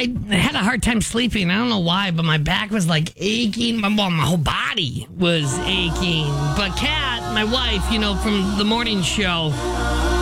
I had a hard time sleeping. I don't know why, but my back was like aching. My whole body was aching. But Kat, my wife, from the morning show,